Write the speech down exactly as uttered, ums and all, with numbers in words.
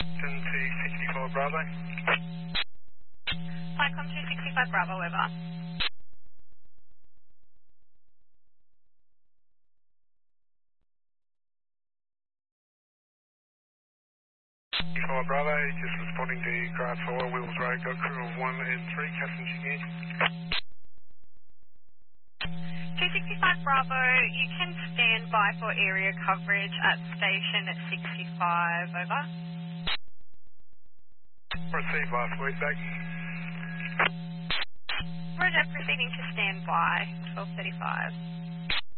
ten to sixty-four Bravo. Flightcom two sixty-five Bravo, over. sixty-four Bravo, just responding to Grass Oil Wheels Road, got crew of one and three, Captain Engineer. two sixty-five Bravo, you can stand by for area coverage at station at sixty-five, over. Received last week, back. Roger, proceeding to stand by, twelve thirty-five.